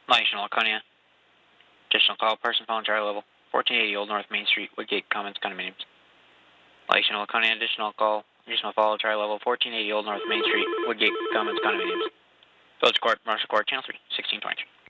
Langston, Laconia. Additional call, person phone, Charlie level, 1480 Old North Main Street, Woodgate Commons condominiums. Langston, Laconia, additional call, additional follow, Charlie level, 1480 Old North Main Street, Woodgate Commons condominiums. Village Court, Marshall Court, Channel 3, 1623.